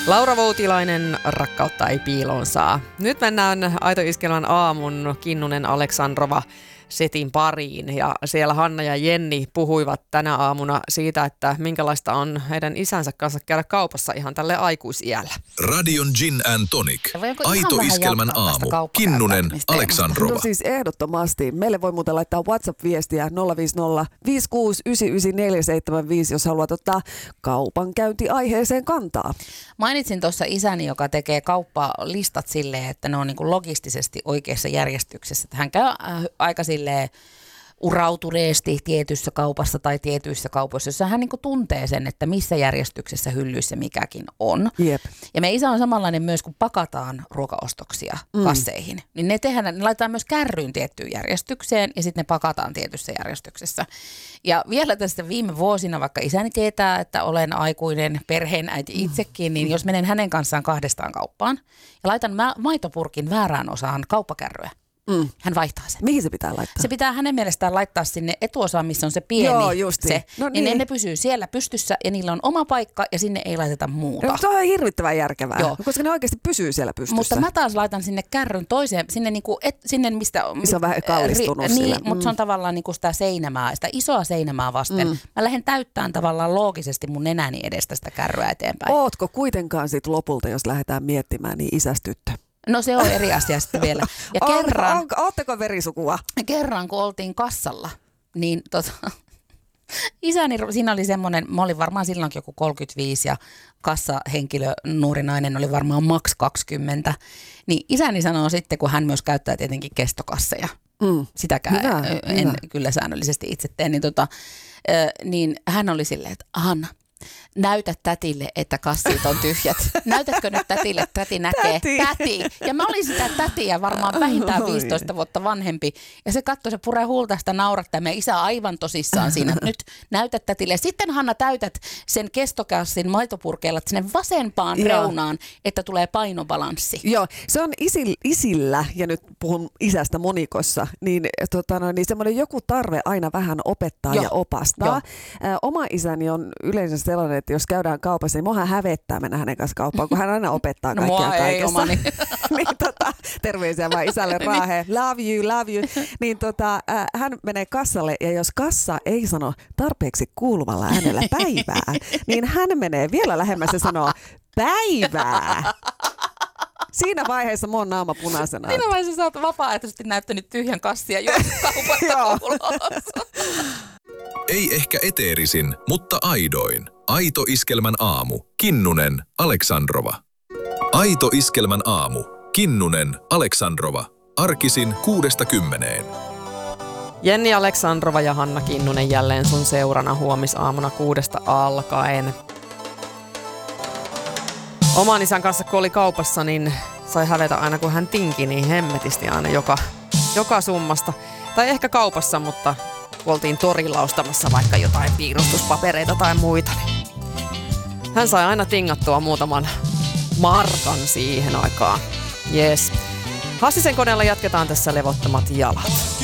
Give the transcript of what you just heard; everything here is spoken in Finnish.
Laura Voutilainen, rakkautta ei piiloon saa. Nyt mennään Aito Iskelmän aamun Kinnunen Aleksandrova setin pariin. Ja siellä Hanna ja Jenni puhuivat tänä aamuna siitä, että minkälaista on heidän isänsä kanssa käydä kaupassa ihan tälle aikuisiällä. Radion Gin and Tonic. Aito Iskelmän aamu. Kinnunen Aleksandrova. No siis ehdottomasti. Meille voi muuten laittaa WhatsApp-viestiä 050 5699475, jos haluat ottaa kaupankäyntiaiheeseen kantaa. Mainitsin tuossa isäni, joka tekee kauppalistat silleen, että ne on niin kuin logistisesti oikeassa järjestyksessä. Hän käy aika silleen urautuneesti tietyssä kaupassa tai tietyissä kaupoissa, jossa hän niin kuin tuntee sen, että missä järjestyksessä hyllyissä mikäkin on. Jep. Ja me isä on samanlainen myös, kun pakataan ruokaostoksia kasseihin. Niin ne laitetaan myös kärryyn tiettyyn järjestykseen ja sitten ne pakataan tietyssä järjestyksessä. Ja vielä tästä viime vuosina, vaikka isäni tietää, että olen aikuinen perheenäiti itsekin, niin jos menen hänen kanssaan kahdestaan kauppaan ja laitan maitopurkin väärään osaan kauppakärryä, hän vaihtaa sen. Mihin se pitää laittaa? Se pitää hänen mielestään laittaa sinne etuosaan, missä on se pieni. Joo, se. No niin. Ne pysyy siellä pystyssä ja niillä on oma paikka ja sinne ei laiteta muuta. No, se on hirvittävän järkevää, koska ne oikeasti pysyy siellä pystyssä. Mutta mä taas laitan sinne kärryn toiseen, sinne, sinne mistä on vähän kallistunut niin, mutta se on tavallaan niinku sitä seinämää, sitä isoa seinämää vasten. Mä lähden täyttämään tavallaan loogisesti mun nenäni edestä sitä kärryä eteenpäin. Ootko kuitenkaan sit lopulta, jos lähdetään miettimään, niin isästyttö? No se on eri asia sitten vielä. Ja ootteko verisukua? Kerran kun oltiin kassalla, niin isäni, siinä oli semmoinen, mä olin varmaan silloinkin joku 35 ja kassahenkilö, nuori nainen oli varmaan maks 20. Niin isäni sanoo sitten, kun hän myös käyttää tietenkin kestokasseja. Sitäkään en kyllä säännöllisesti itse tee, niin hän oli silleen, että Hanna, näytä tätille, että kassit on tyhjät. Näytätkö nyt tätille, että täti näkee? Täti. Ja mä olin sitä tätiä varmaan vähintään 15 vuotta vanhempi. Ja se katsoi, se puree huulta naurattaa. Meidän isä aivan tosissaan siinä. Nyt näytä tätille. Sitten Hanna täytät sen kestokassin maitopurkeella sinne vasempaan reunaan, että tulee painobalanssi. Joo, se on isillä, ja nyt puhun isästä monikossa, niin semmoinen joku tarve aina vähän opettaa ja opastaa. Oma isäni on yleensä sellainen, että jos käydään kaupassa, niin muahan hävettää mennä hänen kanssa kauppaan, kun hän aina opettaa kaikkia kaikessa. Niin, terveisiä vaan isälle Raaheen. Love you. Niin hän menee kassalle, ja jos kassa ei sano tarpeeksi kuuluvalla äänellä päivää, niin hän menee vielä lähemmäs ja sanoo päivää. Siinä vaiheessa mun on naama punaisena. Siinä vaiheessa sä oot vapaaehtoisesti näyttänyt tyhjän kassia jo kaupasta ulos. Ei ehkä eteerisin, mutta aidoin. Aito Iskelmän aamu. Kinnunen Aleksandrova. Aito Iskelmän aamu. Kinnunen Aleksandrova. Arkisin 6–10. Jenni Aleksandrova ja Hanna Kinnunen jälleen sun seurana huomisaamuna 6 alkaen. Oman isän kanssa kun oli kaupassa, niin sai hävetä aina kun hän tinki niin hemmetisti aina joka summasta. Tai ehkä kaupassa, mutta kun oltiin torilla ostamassa vaikka jotain piirustuspapereita tai muita, niin hän sai aina tingattua muutaman markan siihen aikaan. Jes. Hassisen koneella jatketaan tässä levottomat jalat.